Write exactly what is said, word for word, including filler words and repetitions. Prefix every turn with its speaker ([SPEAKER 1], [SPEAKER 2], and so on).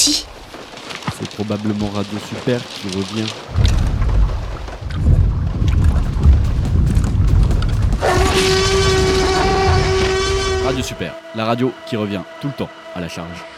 [SPEAKER 1] qui?
[SPEAKER 2] C'est probablement Radio Super qui revient. Radio Super, la radio qui revient tout le temps à la charge.